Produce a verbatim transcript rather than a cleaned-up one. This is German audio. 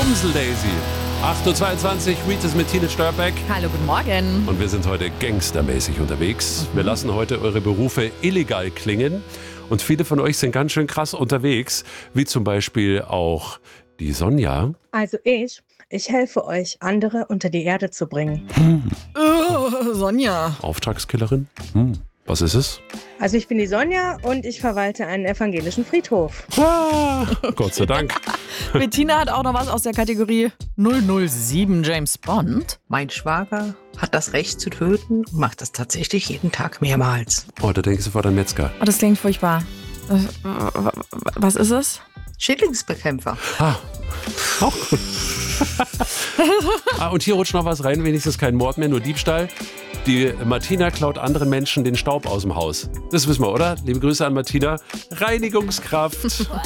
Amsel Daisy. acht Uhr zweiundzwanzig, Reetes mit Tine Störbeck. Hallo, guten Morgen. Und wir sind heute gangstermäßig unterwegs. Wir lassen heute eure Berufe illegal klingen. Und viele von euch sind ganz schön krass unterwegs, wie zum Beispiel auch die Sonja. Also ich, ich helfe euch, andere unter die Erde zu bringen. Hm. Oh, Sonja. Auftragskillerin? Hm. Was ist es? Also ich bin die Sonja und ich verwalte einen evangelischen Friedhof. Ah, Gott sei Dank. Bettina hat auch noch was aus der Kategorie null null sieben James Bond. Mein Schwager hat das Recht zu töten und macht das tatsächlich jeden Tag mehrmals. Oh, da denke ich sofort an Metzger. Oh, das klingt furchtbar. Was ist es? Schädlingsbekämpfer. Ah, auch gut. Ah, und hier rutscht noch was rein, wenigstens kein Mord mehr, nur Diebstahl. Die Martina klaut anderen Menschen den Staub aus dem Haus. Das wissen wir, oder? Liebe Grüße an Martina. Reinigungskraft.